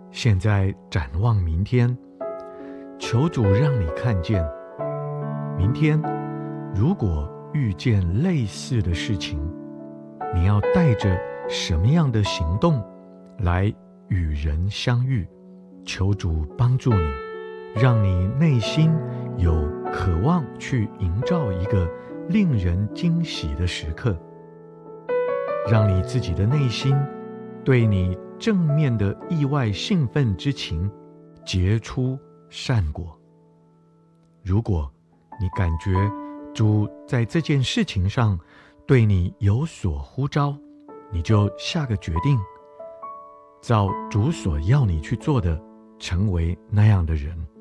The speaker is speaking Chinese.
现在展望明天，求主让你看见，明天如果遇见类似的事情，你要带着什么样的行动来与人相遇。求主帮助你，让你内心有渴望去营造一个令人惊喜的时刻，让你自己的内心对你正面的意外兴奋之情结出善果。如果你感觉主在这件事情上对你有所呼召，你就下个决定，照主所要你去做的，成为那样的人。